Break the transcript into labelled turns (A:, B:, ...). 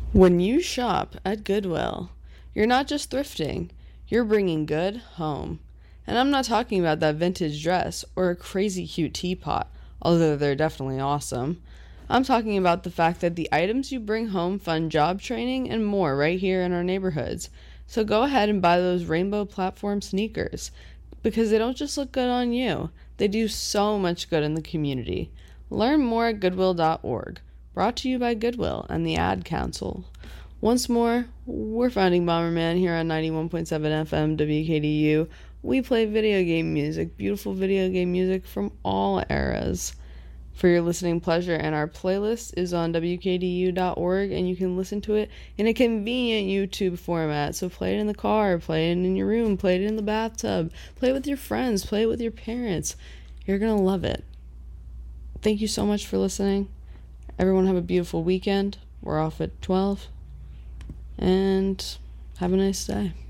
A: When you shop at Goodwill, you're not just thrifting, you're bringing good home. And I'm not talking about that vintage dress or a crazy cute teapot, although they're definitely awesome. I'm talking about the fact that the items you bring home fund job training and more right here in our neighborhoods. So go ahead and buy those rainbow platform sneakers because they don't just look good on you, they do so much good in the community. Learn more at goodwill.org. Brought to you by Goodwill and the Ad Council. Once more, we're Founding Bomberman here on 91.7 FM WKDU. We play video game music, beautiful video game music from all eras. For your listening pleasure, and our playlist is on WKDU.org, and you can listen to it in a convenient YouTube format. So play it in the car, play it in your room, play it in the bathtub, play it with your friends, play it with your parents. You're going to love it. Thank you so much for listening. Everyone have a beautiful weekend. We're off at 12. And have a nice day.